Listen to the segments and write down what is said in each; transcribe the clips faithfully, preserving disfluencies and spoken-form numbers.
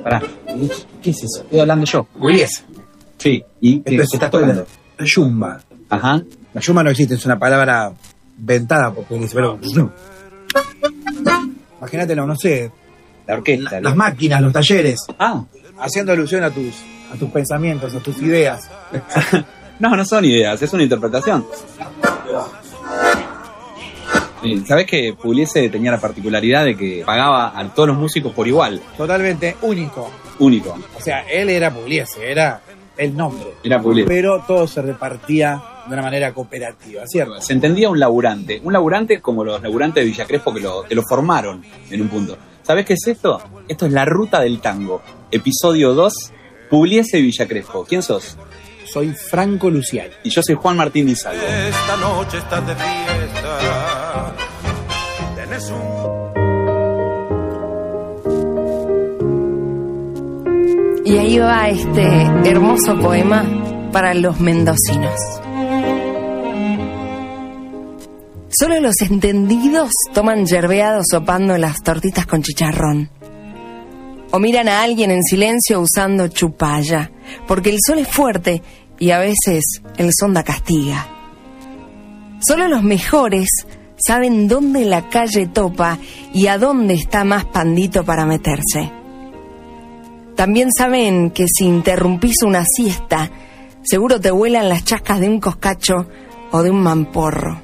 Pará. ¿Qué es eso? Estoy hablando yo. Pugliese. Sí. ¿Y qué, Esto qué estás tocando? La yumba. Ajá. La yumba no existe, es una palabra inventada por Pugliese, pero no. Imagínatelo, no sé, La orquesta. la- ¿no? las máquinas, los talleres, Ah. haciendo alusión a tus, a tus pensamientos, a tus ideas. No, no son ideas, es una interpretación. Sí, ¿sabés que Pugliese tenía la particularidad de que pagaba a todos los músicos por igual? Totalmente único. Único. O sea, él era Pugliese, era el nombre. Era Pugliese. Pero todo se repartía de una manera cooperativa, ¿cierto? Se entendía un laburante. Un laburante como los laburantes de Villa Crespo que lo, que lo formaron en un punto. ¿Sabés qué es esto? Esto es La Ruta del Tango. Episodio dos, Pugliese y Villa Crespo. ¿Quién sos? Soy Franco Luciani. Y yo soy Juan Martín Di Salvo. Esta noche estás de fiesta. Tenés un... Y ahí va este hermoso poema para los mendocinos. Solo los entendidos toman yerbeado sopando las tortitas con chicharrón. O miran a alguien en silencio usando chupalla, porque el sol es fuerte y a veces el sonda castiga. Solo los mejores saben dónde la calle topa y a dónde está más pandito para meterse. También saben que si interrumpís una siesta, seguro te vuelan las chascas de un coscacho o de un mamporro.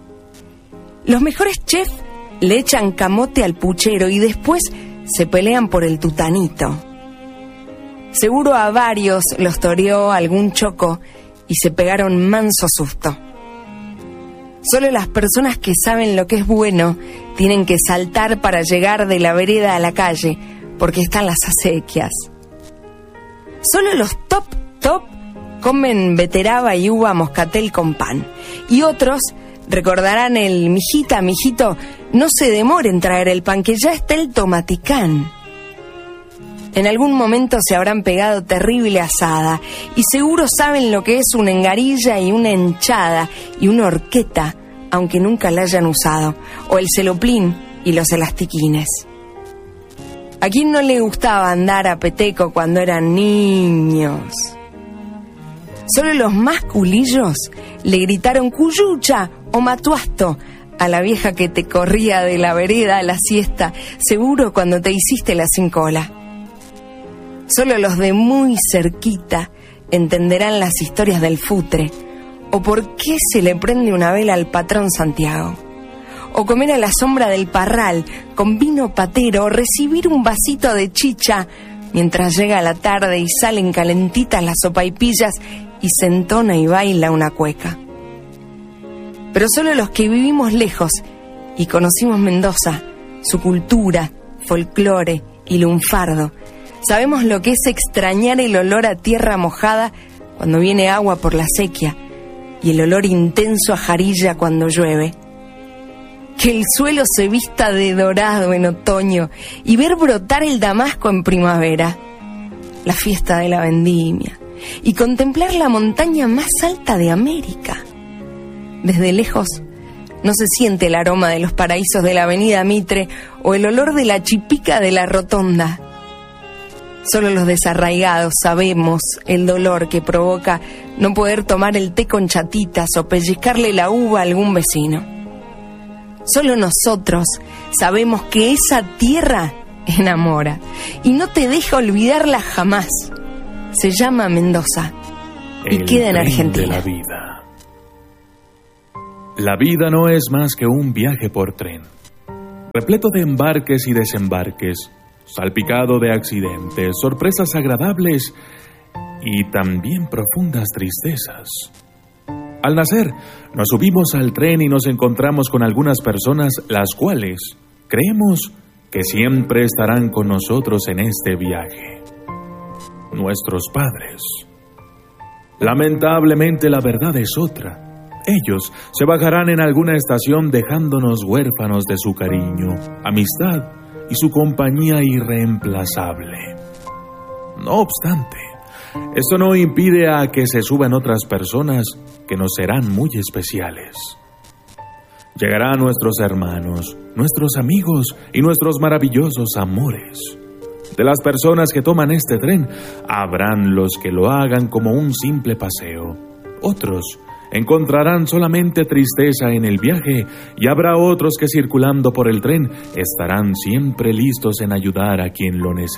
Los mejores chefs le echan camote al puchero y después se pelean por el tutanito. Seguro a varios los toreó algún choco y se pegaron manso susto. Solo las personas que saben lo que es bueno tienen que saltar para llegar de la vereda a la calle, porque están las acequias. Solo los top, top comen beteraba y uva moscatel con pan. Y otros recordarán el mijita, mijito, no se demore en traer el pan, que ya está el tomaticán. En algún momento se habrán pegado terrible asada y seguro saben lo que es una engarilla y una henchada y una horqueta, aunque nunca la hayan usado, o el celoplín y los elastiquines. ¿A quién no le gustaba andar a peteco cuando eran niños? Solo los más culillos le gritaron cuyucha o matuasto a la vieja que te corría de la vereda a la siesta, seguro cuando te hiciste la sin cola. Solo los de muy cerquita entenderán las historias del futre, o por qué se le prende una vela al patrón Santiago, o comer a la sombra del parral con vino patero, o recibir un vasito de chicha mientras llega la tarde y salen calentitas las sopaipillas y se entona y baila una cueca. Pero solo los que vivimos lejos y conocimos Mendoza, su cultura, folclore y lunfardo, sabemos lo que es extrañar el olor a tierra mojada cuando viene agua por la sequía y el olor intenso a jarilla cuando llueve. Que el suelo se vista de dorado en otoño y ver brotar el damasco en primavera, la fiesta de la vendimia, y contemplar la montaña más alta de América. Desde lejos no se siente el aroma de los paraísos de la avenida Mitre o el olor de la chipica de la rotonda. Solo los desarraigados sabemos el dolor que provoca no poder tomar el té con chatitas o pellizcarle la uva a algún vecino. Solo nosotros sabemos que esa tierra enamora y no te deja olvidarla jamás. Se llama Mendoza y El queda en tren Argentina. de la vida. La vida no es más que un viaje por tren, repleto de embarques y desembarques, salpicado de accidentes, sorpresas agradables y también profundas tristezas. Al nacer, nos subimos al tren y nos encontramos con algunas personas las cuales creemos que siempre estarán con nosotros en este viaje. Nuestros padres. Lamentablemente la verdad es otra. Ellos se bajarán en alguna estación dejándonos huérfanos de su cariño, amistad y su compañía irreemplazable. No obstante, esto no impide a que se suban otras personas que nos serán muy especiales. Llegarán nuestros hermanos, nuestros amigos y nuestros maravillosos amores. De las personas que toman este tren, habrán los que lo hagan como un simple paseo. Otros encontrarán solamente tristeza en el viaje y habrá otros que circulando por el tren estarán siempre listos en ayudar a quien lo necesite.